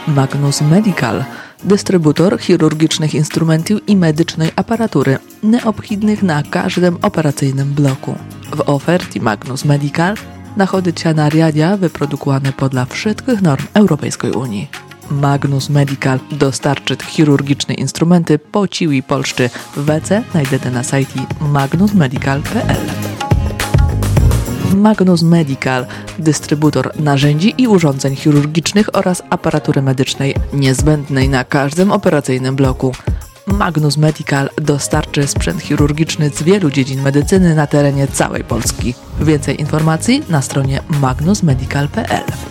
Magnus Medical, dystrybutor chirurgicznych instrumentów i medycznej aparatury neobchідnych na każdym operacyjnym bloku. W ofercie Magnus Medical знаходиться наряддя, wyprodukowane podle wszystkich norm Europejskiej Unii. Magnus Medical dostarczyć chirurgiczne instrumenty po całej Polsce. Więcej znajdziecie na sajcie magnusmedical.pl. Magnus Medical, dystrybutor narzędzi i urządzeń chirurgicznych oraz aparatury medycznej niezbędnej na każdym operacyjnym bloku. Magnus Medical dostarczy sprzęt chirurgiczny z wielu dziedzin medycyny na terenie całej Polski. Więcej informacji na stronie magnusmedical.pl.